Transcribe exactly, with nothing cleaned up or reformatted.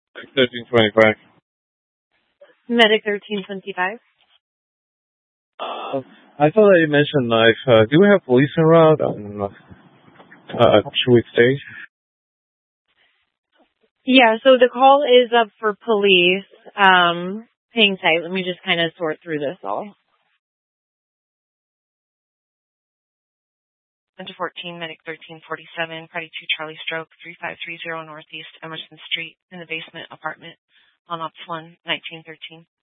thirteen twenty-five. Medic thirteen twenty-five. Uh, I thought that you mentioned, like, uh, do we have police en route on uh, Chewik Stage? Yeah, so the call is up for police. Um, hang tight. Let me just kind of sort through this all. Center fourteen, Medic thirteen forty-seven, Party two Charlie Stroke, three five three zero Northeast Emerson Street, in the basement apartment on Ops one, nineteen thirteen.